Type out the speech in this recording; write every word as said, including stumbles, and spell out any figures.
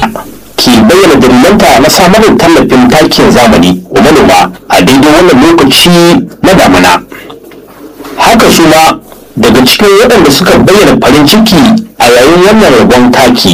ke bayyana dalilanta na samar da tallafin takin zamani wa manoma a daidai wannan lokaci na damuna. Haka su ma daga cikin waɗanda suka bayyana farin ciki a yayin wannan rabon taki